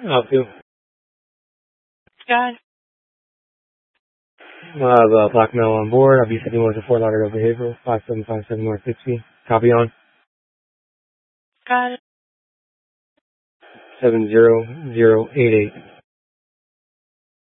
Up to. Got it. I have Black Mail on board. I'll be 71 to Fort Lauderdale, Behavioral, 5757 North 60. Copy on. Got it. 70088.